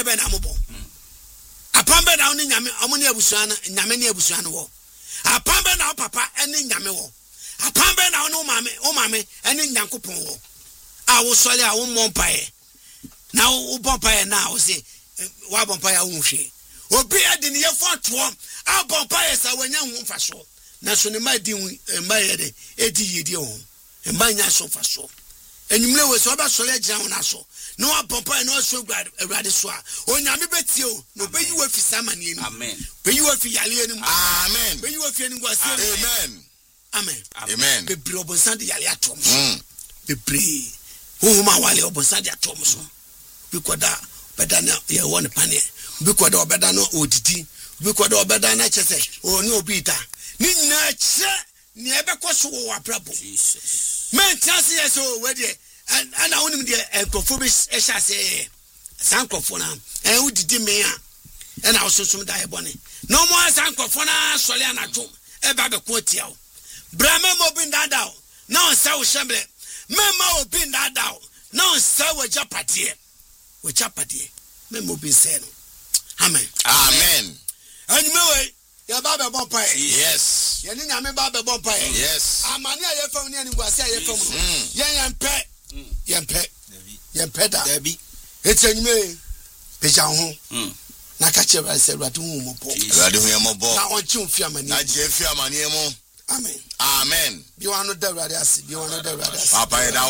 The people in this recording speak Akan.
be na mobo apambe na oni nyame omoni abusua na nyame ne abusua no wo apambe na papa ene nyame wo apambe na oni o mame ene nyankopon wo a wo sole a wo mompae na wo bompae na wo se wa bompae a wo hwe obi ade ne yefo to a bompae sa wanya hu mfaso na so ne ma di mba yede edi yedi ho mba nya so faso enumle we so ba sole agina ho na so no apompa no so awrade so a onyame betie o no beyi wa fi samane ni amen beyi wa fi yale ni amen beyi wa fi ni gwase amen amen amen bebre obonsan de yale atom so bebre ho ma wale obonsan de atom so bi koda beda na ye won pane bi koda obeda no odidi bi koda obeda na chese o ni obita ni nyina che ni ebe koso wo aprabo Jesus men chance yes o we de and I want the encrophobic eshase sancrophona and who did me and also some diabone no more sancrophona sole anato e ba be quotiao brama mobin dadao now say we shemble mema obin dadao now say we japade me mobin say no amen amen and me ya ba be bon pai yes ye ni nyame ba be bon pai yes amani aye fam ni ani gwase aye fam yempe da Debbie etenyime peja ho na ka chebra se rade hu mo po rade hu mo bo na onchi mfi amani na je fi amani mo amen amen bi wanu da rade ase bi wanu da rade ase papa